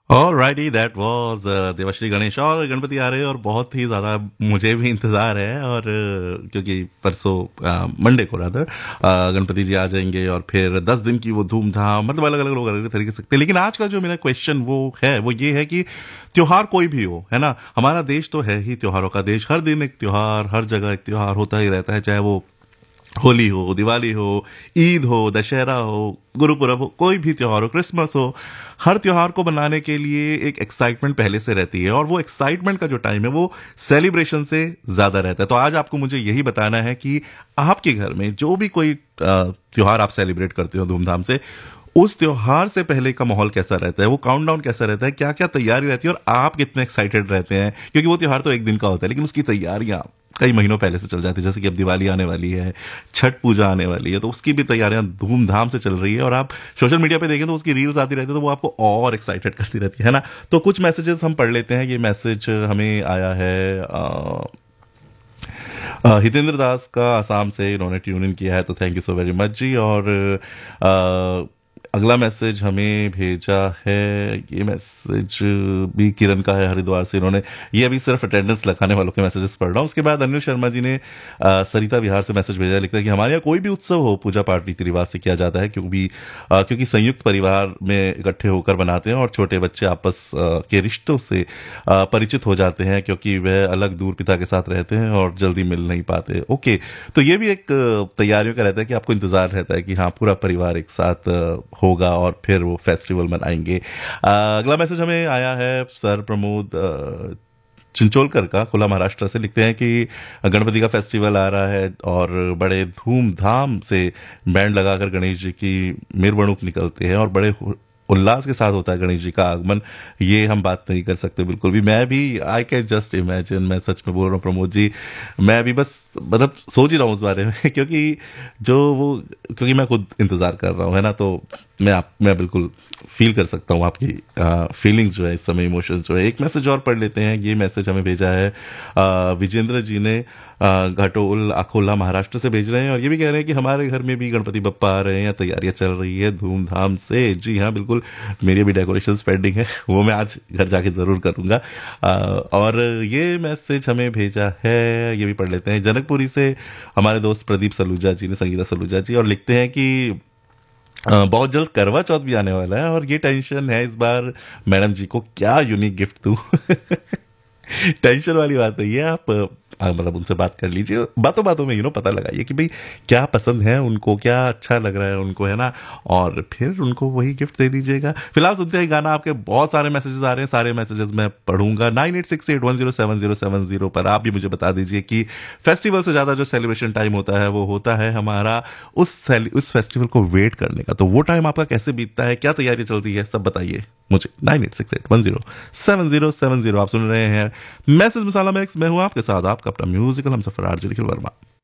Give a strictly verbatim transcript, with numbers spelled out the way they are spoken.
Alrighty that was Debasree Ganesh. और गणपति आ रहे हैं और बहुत ही ज़्यादा मुझे भी इंतज़ार है। और uh, क्योंकि परसों मंडे को रादर गणपति जी आ जाएंगे और फिर दस दिन की वो धूमधाम, मतलब अलग अलग लोग अलग अलग तरीके से सकते हैं। लेकिन आज का जो मेरा क्वेश्चन वो है वो ये है कि त्योहार कोई भी हो, है ना, हमारा देश तो है ही त्योहारों का देश। हर दिन एक त्योहार, हर जगह एक त्योहार होता ही रहता है, चाहे वो होली हो, दिवाली हो, ईद हो, दशहरा हो, गुरुपुरब हो, कोई भी त्योहार हो, क्रिसमस हो। हर त्योहार को मनाने के लिए एक एक्साइटमेंट पहले से रहती है और वो एक्साइटमेंट का जो टाइम है वो सेलिब्रेशन से ज्यादा रहता है। तो आज आपको मुझे यही बताना है कि आपके घर में जो भी कोई अ, त्योहार आप सेलिब्रेट करते हो धूमधाम से, उस त्योहार से पहले का माहौल कैसा रहता है, वो काउंटडाउन कैसा रहता है, क्या क्या तैयारी रहती है और आप कितने एक्साइटेड रहते हैं। क्योंकि वो त्योहार तो एक दिन का होता है लेकिन उसकी तैयारियां कई महीनों पहले से चल जाती है। जैसे कि अब दिवाली आने वाली है, छठ पूजा आने वाली है, तो उसकी भी तैयारियां धूमधाम से चल रही है और आप सोशल मीडिया पे देखें तो उसकी रील्स आती रहती है, तो वो आपको और एक्साइटेड करती रहती है ना। तो कुछ मैसेजेस हम पढ़ लेते हैं। ये मैसेज हमें आया है अ, अ, हितेंद्र दास का, आसाम से, इन्होंने ट्यून इन किया है, तो thank you so very much जी। और अ, अगला मैसेज हमें भेजा है, ये मैसेज भी किरण का है हरिद्वार से। इन्होंने, ये अभी सिर्फ अटेंडेंस लगाने वालों के मैसेजेस पढ़ रहा हूँ। उसके बाद अनिल शर्मा जी ने अ, सरिता बिहार से मैसेज भेजा, लिखता है कि हमारे यहाँ कोई भी उत्सव हो पूजा पाठ रीति रिवाज से किया जाता है, क्योंकि अ, क्योंकि संयुक्त परिवार में इकट्ठे होकर बनाते हैं और छोटे बच्चे आपस अ, के रिश्तों से अ, परिचित हो जाते हैं, क्योंकि वह अलग दूर पिता के साथ रहते हैं और जल्दी मिल नहीं पाते। ओके, तो ये भी एक अ, तैयारियों का रहता है कि आपको इंतजार रहता है कि हाँ पूरा परिवार एक साथ अ, होगा और फिर वो फेस्टिवल मनाएंगे। अ, अगला मैसेज हमें आया है सर प्रमोद अ, चिंचोलकर का, खुला महाराष्ट्र से। लिखते हैं कि गणपति का फेस्टिवल आ रहा है और बड़े धूमधाम से बैंड लगाकर गणेश जी की मिरवणुक निकलते हैं और बड़े उल्लास के साथ होता है गणेश जी का आगमन। ये हम बात नहीं कर सकते बिल्कुल भी। मैं भी आई कैन जस्ट इमेजिन, मैं सच में बोल रहा हूँ प्रमोद जी, मैं भी बस मतलब सोच ही रहा हूँ उस बारे में क्योंकि जो वो, क्योंकि मैं खुद इंतजार कर रहा हूँ, है ना, तो मैं आप मैं बिल्कुल फील कर सकता हूँ आपकी फीलिंग्स जो है इस समय, इमोशंस जो है। एक मैसेज और पढ़ लेते हैं। ये मैसेज हमें भेजा है अ, विजेंद्र जी ने, अ, घाटोल अकोला महाराष्ट्र से भेज रहे हैं और ये भी कह रहे हैं कि हमारे घर में भी गणपति बप्पा आ रहे हैं, तैयारियां चल रही है धूमधाम से। जी हाँ बिल्कुल, मेरी भी डेकोरेशन पेंडिंग है, वो मैं आज घर जाके जरूर करूंगा। अ, और ये मैसेज हमें भेजा है, ये भी पढ़ लेते हैं, जनकपुरी से हमारे दोस्त प्रदीप सलूजा जी ने, संगीता सलूजा जी, और लिखते हैं कि अ, बहुत जल्द करवा चौथ भी आने वाला है और ये टेंशन है इस बार मैडम जी को क्या यूनिक गिफ्ट दूं टेंशन वाली बात नहीं है। आप अ, मतलब उनसे बात कर लीजिए, बातों बातों में यू नो पता लगाइए कि भाई क्या पसंद है उनको, क्या अच्छा लग रहा है उनको, है ना, और फिर उनको वही गिफ्ट दे दीजिएगा। फिलहाल सुनते हैं गाना। आपके बहुत सारे मैसेजेस आ रहे हैं, सारे मैसेजेस मैं पढ़ूंगा। Nine eight six eight one zero seven zero seven zero पर आप भी मुझे बता दीजिए कि फेस्टिवल से ज्यादा जो सेलिब्रेशन टाइम होता है वो होता है हमारा उस उस फेस्टिवल को वेट करने का। तो वो टाइम आपका कैसे बीतता है, क्या तैयारी चलती है, सब बताइए मुझे। Nine eight six eight one zero seven zero seven zero. आप सुन रहे हैं मैसेज मसाला मैक्स, मैं हूं आपके साथ, आपका अपना म्यूजिकल हम सफर आरजे निखिल वर्मा।